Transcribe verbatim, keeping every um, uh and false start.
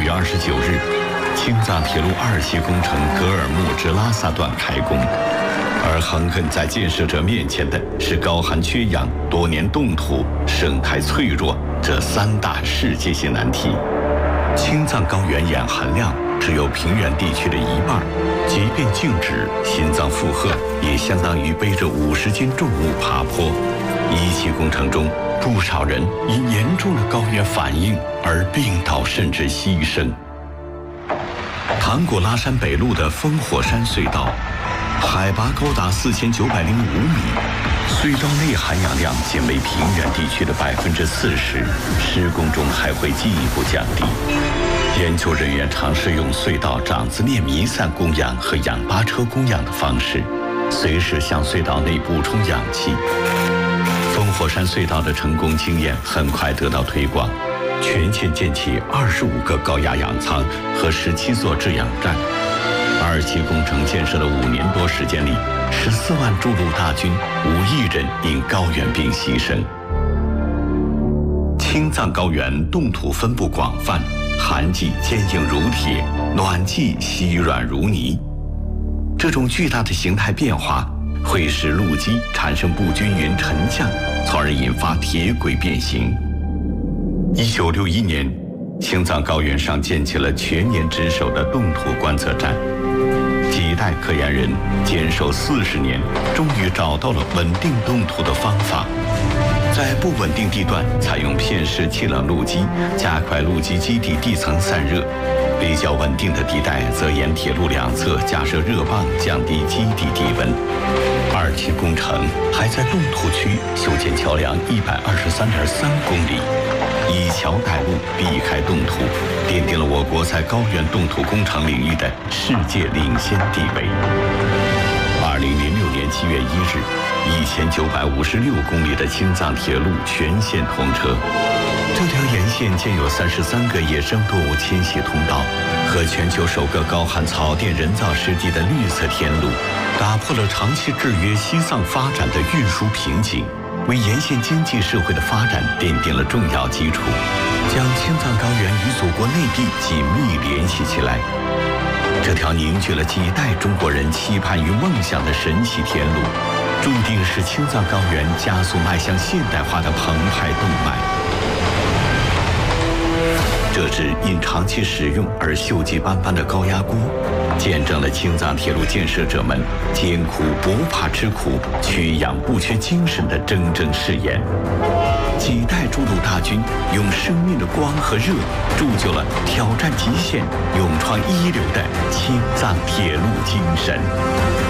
月二十九日，青藏铁路二期工程格尔木至拉萨段开工，而横亘在建设者面前的是高寒缺氧、多年冻土、生态脆弱这三大世界性难题。青藏高原盐含量只有平原地区的一半，即便静止，心脏负荷也相当于背着五十斤重物爬坡。一期工程中，不少人因严重的高原反应而病倒甚至牺牲。唐古拉山北路的烽火山隧道，海拔高达四千九百零五米，隧道内含氧量仅为平原地区的百分之四十，施工中还会进一步降低。研究人员尝试用隧道长子链弥散供氧和氧吧车供氧的方式，随时向隧道内补充氧气。烽火山隧道的成功经验很快得到推广，全线建起二十五个高压氧舱和十七座制氧站。二期工程建设的五年多时间里，十四万筑路大军无一人因高原病牺牲。青藏高原冻土分布广泛，寒季坚硬如铁，暖季稀软如泥。这种巨大的形态变化会使路基产生不均匀沉降，从而引发铁轨变形。一九六一年，青藏高原上建起了全年值守的冻土观测站。几代科研人坚守四十年，终于找到了稳定冻土的方法。在不稳定地段采用片式气冷路基，加快路基基底地层散热；比较稳定的地带则沿铁路两侧架设热泵，降低基地地温。二期工程还在冻土区修建桥梁一百二十三点三公里，以桥带路，避开冻土，奠定了我国在高原冻土工程领域的世界领先地位。二零零六年七月一日，一千九百五十六公里的青藏铁路全线通车。这条沿线建有三十三个野生动物迁徙通道和全球首个高含草甸人造湿地的绿色天路，打破了长期制约西藏发展的运输瓶颈，为沿线经济社会的发展奠定了重要基础，将青藏高原与祖国内地紧密联系起来。这条凝聚了几代中国人期盼与梦想的神奇天路，注定是青藏高原加速迈向现代化的澎湃动脉。这支因长期使用而锈迹斑斑的高压锅，见证了青藏铁路建设者们艰苦不怕吃苦、缺氧不缺精神的铮铮誓言。几代筑路大军用生命的光和热，铸就了挑战极限、勇创一流的青藏铁路精神。